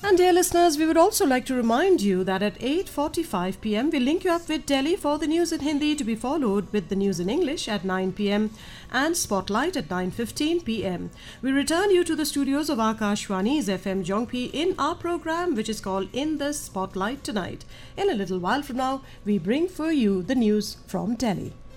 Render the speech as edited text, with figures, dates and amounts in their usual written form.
And dear listeners, we would also like to remind you that at 8:45 p.m. we link you up with Delhi for the news in Hindi, to be followed with the news in English at 9 p.m. and Spotlight at 9:15 p.m. We return you to the studios of Akashwani's FM Jongpi in our program, which is called In the Spotlight Tonight. In a little while from now, we bring for you the news from Delhi.